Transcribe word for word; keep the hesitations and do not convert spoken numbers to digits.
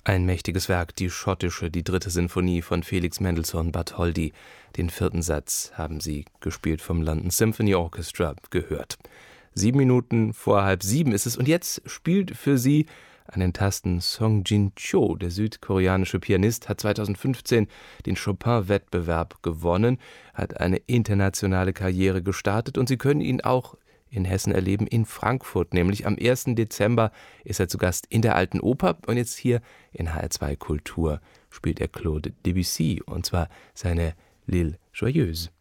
Ein mächtiges Werk, die schottische, die dritte Sinfonie von Felix Mendelssohn Bartholdy. Den vierten Satz haben Sie, gespielt vom London Symphony Orchestra, gehört. Sieben Minuten vor halb sieben ist es und jetzt spielt für Sie an den Tasten Song Jin-cho. Der südkoreanische Pianist hat zweitausendfünfzehn den Chopin-Wettbewerb gewonnen, hat eine internationale Karriere gestartet und Sie können ihn auch in Hessen erleben, in Frankfurt, nämlich am ersten Dezember ist er zu Gast in der Alten Oper und jetzt hier in H R zwei Kultur spielt er Claude Debussy und zwar seine L'Île Joyeuse.